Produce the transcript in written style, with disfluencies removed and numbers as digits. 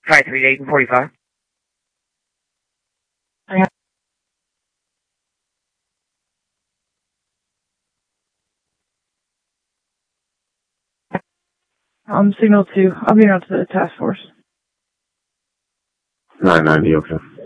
538 and 45. Signal 2. I'll be out to the task force. 990, okay.